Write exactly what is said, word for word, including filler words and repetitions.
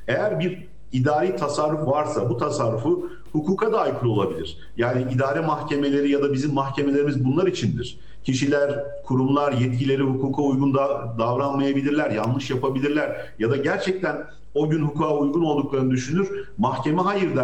Eğer bir idari tasarruf varsa bu tasarrufu hukuka da aykırı olabilir. Yani idare mahkemeleri ya da bizim mahkemelerimiz bunlar içindir. Kişiler, kurumlar yetkileri hukuka uygun da davranmayabilirler, yanlış yapabilirler ya da gerçekten o gün hukuka uygun olduklarını düşünür, mahkeme hayır der.